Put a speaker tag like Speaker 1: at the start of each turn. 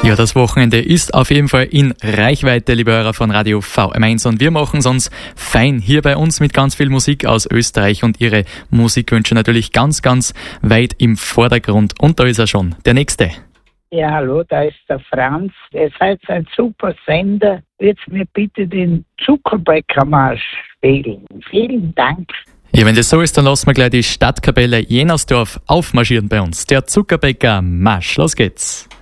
Speaker 1: Ja, das Wochenende ist auf jeden Fall in Reichweite, liebe Hörer von Radio VM1. Und wir machen es uns fein hier bei uns mit ganz viel Musik aus Österreich und Ihre Musikwünsche natürlich ganz, ganz weit im Vordergrund. Und da ist er schon, der Nächste.
Speaker 2: Ja, hallo, da ist der Franz. Ihr seid ein super Sender. Würdet mir bitte den Zuckerbäckermarsch spielen? Vielen Dank.
Speaker 1: Ja, wenn das so ist, dann lassen wir gleich die Stadtkapelle Jennersdorf aufmarschieren bei uns. Der Zuckerbäcker Marsch. Los geht's.